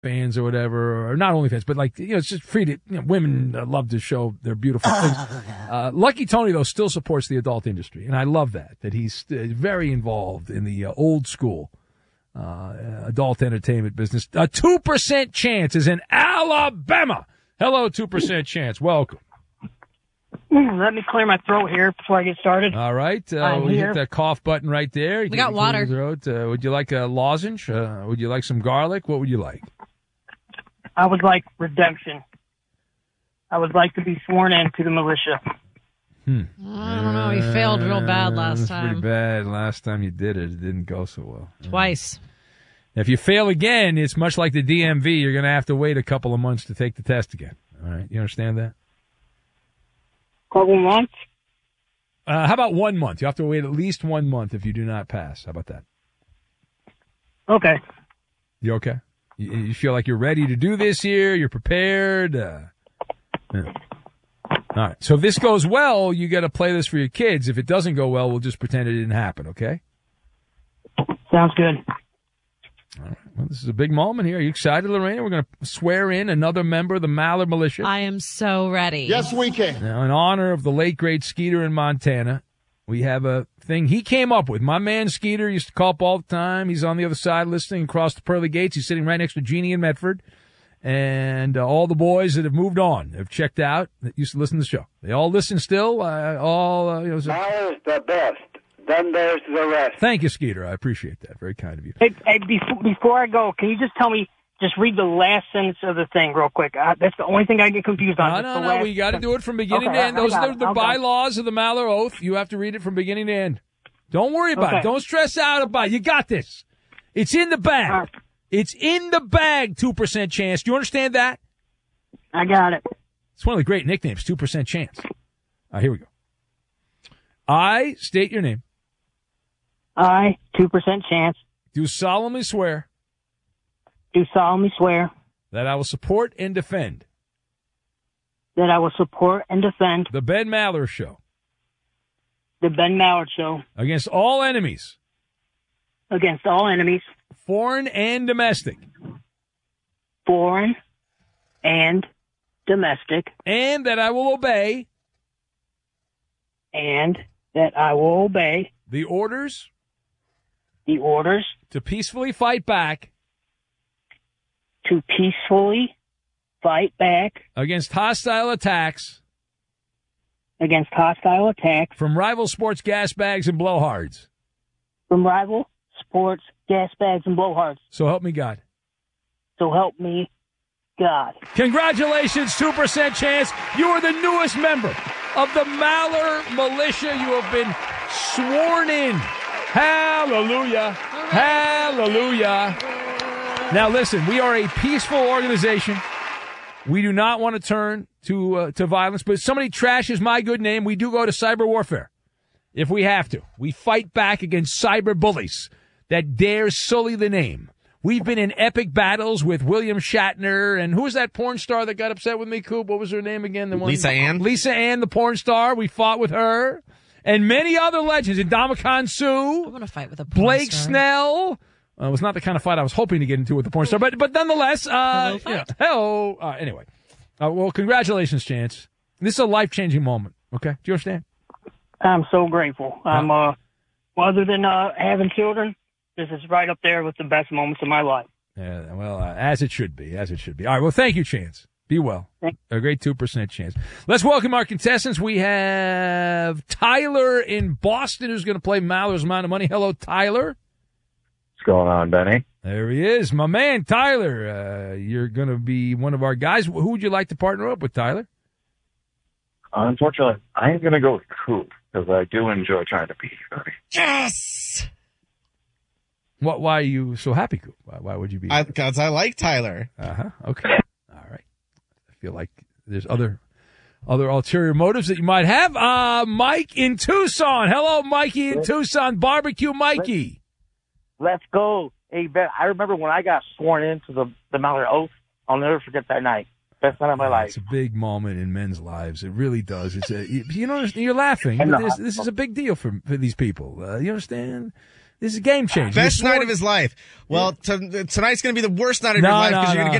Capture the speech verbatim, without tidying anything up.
fans or whatever, or not OnlyFans, but like, you know, it's just free to, you know, women uh, love to show their beautiful things. Uh, Lucky Tony, though, still supports the adult industry, and I love that, that he's uh, very involved in the uh, old school uh, adult entertainment business. A two percent chance is in Alabama. Hello, two percent chance. Welcome. Let me clear my throat here before I get started. All right. Uh, we hit that cough button right there. You we got water. Throat. Uh, would you like a lozenge? Uh, would you like some garlic? What would you like? I would like redemption. I would like to be sworn into the militia. Hmm. I don't know. You failed real bad last uh, time. Pretty bad. Last time you did it, it didn't go so well. Twice. If you fail again, it's much like the D M V. You're going to have to wait a couple of months to take the test again. All right. You understand that? Couple months? Uh, how about one month? You have to wait at least one month if you do not pass. How about that? Okay. You okay? You, you feel like you're ready to do this here? You're prepared? Uh, yeah. All right. So if this goes well, you got to play this for your kids. If it doesn't go well, we'll just pretend it didn't happen, okay? Sounds good. All right. Well, this is a big moment here. Are you excited, Lorena? We're going to swear in another member of the Maller Militia. I am so ready. Yes, we can. Now, in honor of the late, great Skeeter in Montana, we have a thing he came up with. My man Skeeter used to call up all the time. He's on the other side listening across the pearly gates. He's sitting right next to Jeannie in Medford. And uh, all the boys that have moved on have checked out that used to listen to the show. They all listen still. Uh, all uh, you know, so. Maller's the best. Then there's the rest. Thank you, Skeeter. I appreciate that. Very kind of you. Hey, hey before, before I go, can you just tell me, just read the last sentence of the thing real quick? Uh, that's the only thing I get confused on. No, no, no. We got to do it from beginning okay, to end. Those are the, the okay. bylaws of the Maller Oath. You have to read it from beginning to end. Don't worry about okay. it. Don't stress out about it. You got this. It's in the bag. Right. It's in the bag, two percent chance. Do you understand that? I got it. It's one of the great nicknames, two percent chance. All right, here we go. I state your name. I, two percent chance, Do solemnly swear do solemnly swear that I will support and defend that I will support and defend the Ben Maller Show the Ben Maller Show against all enemies, against all enemies, foreign and domestic, foreign and domestic, and that I will obey and that I will obey the orders the orders to peacefully fight back to peacefully fight back against hostile attacks against hostile attacks from rival sports gas bags and blowhards. from rival sports gas bags and blowhards. So help me God. So help me God. Congratulations, two percent chance. You are the newest member of the Maller Militia. You have been sworn in. Hallelujah. Hallelujah. Now listen, we are a peaceful organization. We do not want to turn to uh, to violence, but if somebody trashes my good name, we do go to cyber warfare if we have to. We fight back against cyber bullies that dare sully the name. We've been in epic battles with William Shatner, and who was that porn star that got upset with me, Coop? What was her name again? The one, Lisa Ann? Lisa Ann, the porn star. We fought with her. And many other legends. Indomitian I Sue. want to fight with a porn Blake star. Snell. Uh, it was not the kind of fight I was hoping to get into with the porn star, but but nonetheless, uh, Hello, you know, hello. Uh, anyway, uh, well, congratulations, Chance. This is a life changing moment. Okay, do you understand? I'm so grateful. I'm uh, well, other than uh, having children, this is right up there with the best moments of my life. Yeah, well, uh, as it should be, as it should be. All right, well, thank you, Chance. Be well. Thanks. A great two percent chance. Let's welcome our contestants. We have Tyler in Boston who's going to play Maller's Amount of Money. Hello, Tyler. What's going on, Benny? There he is. My man, Tyler. Uh, you're going to be one of our guys. Who would you like to partner up with, Tyler? Unfortunately, I'm going to go with Coop because I do enjoy trying to beat you, buddy. Yes! What? Why are you so happy, Coop? Why, why would you be? Because I, I like Tyler. Uh-huh. Okay. All right. I feel like there's other other ulterior motives that you might have. Uh, Mike in Tucson. Hello, Mikey in Tucson. Barbecue Mikey. Let's go. Hey, Ben, I remember when I got sworn into the, the Maller Oath. I'll never forget that night. Best night of my life. It's a big moment in men's lives. It really does. It's a, you, you know, you're laughing, but this, this is a big deal for, for these people. Uh, you understand? This is a game changer. Best You're night sworn- of his life. Well, t- tonight's going to be the worst night of No, your life no, because you're no, going to